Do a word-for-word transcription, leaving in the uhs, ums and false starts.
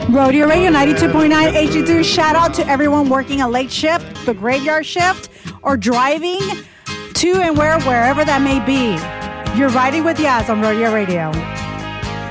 Rodeo Radio ninety-two point nine H D two. Shout out to everyone working a late shift, the graveyard shift, or driving to and where, wherever that may be. You're riding with Yaz on Rodeo Radio.